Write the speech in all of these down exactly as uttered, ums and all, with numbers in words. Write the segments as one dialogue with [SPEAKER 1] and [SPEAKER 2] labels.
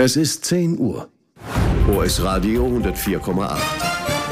[SPEAKER 1] Es ist zehn Uhr. O S Radio hundertvier Komma acht.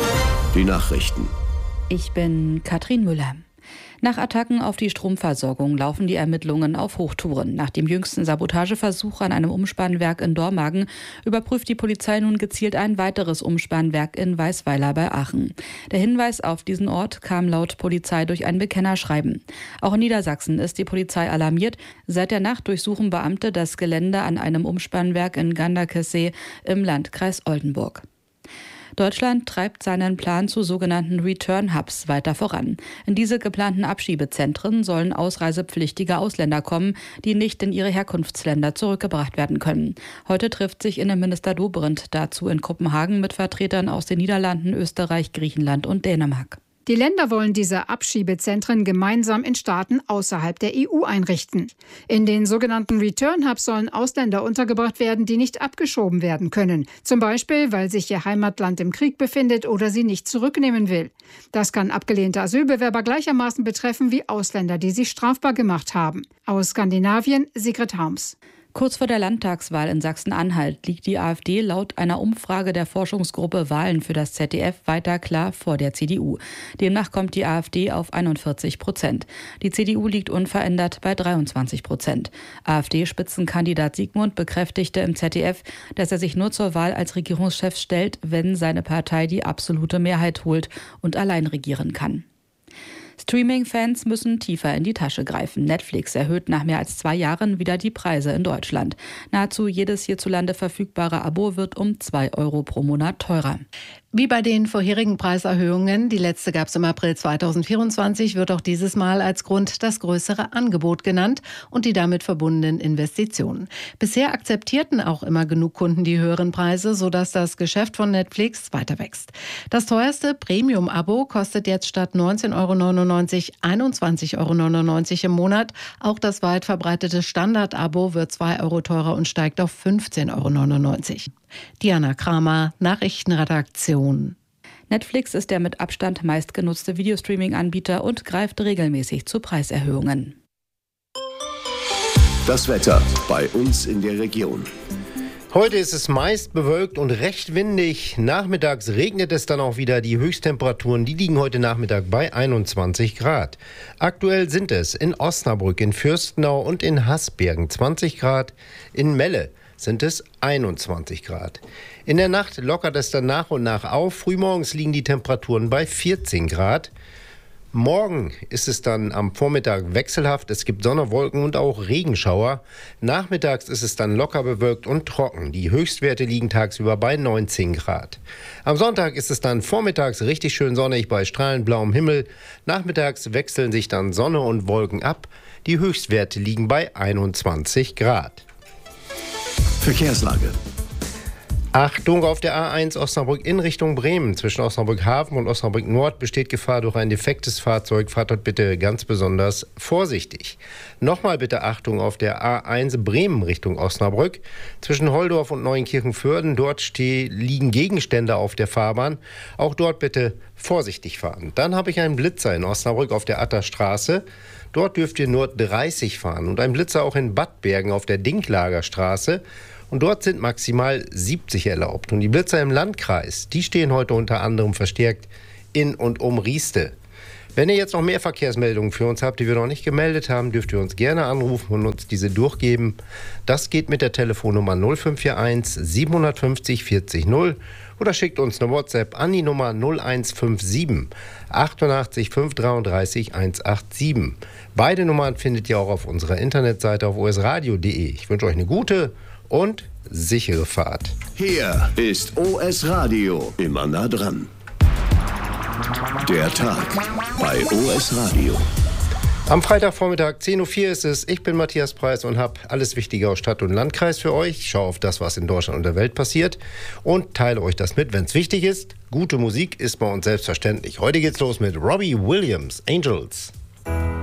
[SPEAKER 1] Die Nachrichten.
[SPEAKER 2] Ich bin Katrin Müller. Nach Attacken auf die Stromversorgung laufen die Ermittlungen auf Hochtouren. Nach dem jüngsten Sabotageversuch an einem Umspannwerk in Dormagen überprüft die Polizei nun gezielt ein weiteres Umspannwerk in Weißweiler bei Aachen. Der Hinweis auf diesen Ort kam laut Polizei durch ein Bekennerschreiben. Auch in Niedersachsen ist die Polizei alarmiert. Seit der Nacht durchsuchen Beamte das Gelände an einem Umspannwerk in Ganderkesee im Landkreis Oldenburg. Deutschland treibt seinen Plan zu sogenannten Return-Hubs weiter voran. In diese geplanten Abschiebezentren sollen ausreisepflichtige Ausländer kommen, die nicht in ihre Herkunftsländer zurückgebracht werden können. Heute trifft sich Innenminister Dobrindt dazu in Kopenhagen mit Vertretern aus den Niederlanden, Österreich, Griechenland und Dänemark.
[SPEAKER 3] Die Länder wollen diese Abschiebezentren gemeinsam in Staaten außerhalb der E U einrichten. In den sogenannten Return-Hubs sollen Ausländer untergebracht werden, die nicht abgeschoben werden können. Zum Beispiel, weil sich ihr Heimatland im Krieg befindet oder sie nicht zurücknehmen will. Das kann abgelehnte Asylbewerber gleichermaßen betreffen wie Ausländer, die sich strafbar gemacht haben. Aus Skandinavien, Sigrid Harms.
[SPEAKER 2] Kurz vor der Landtagswahl in Sachsen-Anhalt liegt die AfD laut einer Umfrage der Forschungsgruppe Wahlen für das Z D F weiter klar vor der C D U. Demnach kommt die AfD auf einundvierzig Prozent. Die C D U liegt unverändert bei dreiundzwanzig Prozent. AfD-Spitzenkandidat Siegmund bekräftigte im Z D F, dass er sich nur zur Wahl als Regierungschef stellt, wenn seine Partei die absolute Mehrheit holt und allein regieren kann. Streaming-Fans müssen tiefer in die Tasche greifen. Netflix erhöht nach mehr als zwei Jahren wieder die Preise in Deutschland. Nahezu jedes hierzulande verfügbare Abo wird um zwei Euro pro Monat teurer.
[SPEAKER 4] Wie bei den vorherigen Preiserhöhungen, die letzte gab es im April zweitausendvierundzwanzig, wird auch dieses Mal als Grund das größere Angebot genannt und die damit verbundenen Investitionen. Bisher akzeptierten auch immer genug Kunden die höheren Preise, sodass das Geschäft von Netflix weiter wächst. Das teuerste Premium-Abo kostet jetzt statt neunzehn Euro neunundneunzig einundzwanzig Euro neunundneunzig im Monat. Auch das weit verbreitete Standard-Abo wird zwei Euro teurer und steigt auf fünfzehn Euro neunundneunzig. Diana Kramer, Nachrichtenredaktion.
[SPEAKER 2] Netflix ist der mit Abstand meistgenutzte Videostreaming-Anbieter und greift regelmäßig zu Preiserhöhungen.
[SPEAKER 1] Das Wetter bei uns in der Region.
[SPEAKER 5] Heute ist es meist bewölkt und recht windig. Nachmittags regnet es dann auch wieder. Die Höchsttemperaturen, die liegen heute Nachmittag bei einundzwanzig Grad. Aktuell sind es in Osnabrück, in Fürstenau und in Hasbergen zwanzig Grad. In Melle sind es einundzwanzig Grad. In der Nacht lockert es dann nach und nach auf. Frühmorgens liegen die Temperaturen bei vierzehn Grad. Morgen ist es dann am Vormittag wechselhaft. Es gibt Sonne, Wolken und auch Regenschauer. Nachmittags ist es dann locker bewölkt und trocken. Die Höchstwerte liegen tagsüber bei neunzehn Grad. Am Sonntag ist es dann vormittags richtig schön sonnig bei strahlend blauem Himmel. Nachmittags wechseln sich dann Sonne und Wolken ab. Die Höchstwerte liegen bei einundzwanzig Grad.
[SPEAKER 1] Verkehrslage.
[SPEAKER 5] Achtung, auf der A eins Osnabrück in Richtung Bremen. Zwischen Osnabrück Hafen und Osnabrück Nord besteht Gefahr durch ein defektes Fahrzeug. Fahrt dort bitte ganz besonders vorsichtig. Nochmal bitte Achtung auf der A eins Bremen Richtung Osnabrück. Zwischen Holdorf und Neuenkirchen-Vörden. Dort steh, liegen Gegenstände auf der Fahrbahn. Auch dort bitte vorsichtig fahren. Dann habe ich einen Blitzer in Osnabrück auf der Atterstraße. Dort dürft ihr nur dreißig fahren. Und ein Blitzer auch in Bad Bergen auf der Dinklager Straße. Und dort sind maximal siebzig erlaubt. Und die Blitzer im Landkreis, die stehen heute unter anderem verstärkt in und um Rieste. Wenn ihr jetzt noch mehr Verkehrsmeldungen für uns habt, die wir noch nicht gemeldet haben, dürft ihr uns gerne anrufen und uns diese durchgeben. Das geht mit der Telefonnummer null fünf vier eins siebenhundertfünfzig vierzig null oder schickt uns eine WhatsApp an die Nummer null eins fünf sieben achtundachtzig fünfhundertdreiunddreißig hundertsiebenundachtzig. Beide Nummern findet ihr auch auf unserer Internetseite auf o s radio punkt d e. Ich wünsche euch eine gute und sichere Fahrt.
[SPEAKER 1] Hier ist O S Radio, immer nah dran. Der Tag bei O S Radio.
[SPEAKER 5] Am Freitagvormittag zehn Uhr vier ist es. Ich bin Matthias Preis und habe alles Wichtige aus Stadt und Landkreis für euch. Ich schaue auf das, was in Deutschland und der Welt passiert und teile euch das mit, wenn es wichtig ist. Gute Musik ist bei uns selbstverständlich. Heute geht's los mit Robbie Williams, Angels.